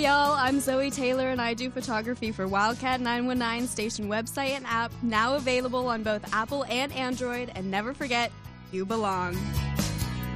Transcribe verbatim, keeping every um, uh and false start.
y'all? I'm Zoe Taylor, and I do photography for Wildcat nine one nine station website and app, now available on both Apple and Android. And never forget, you belong.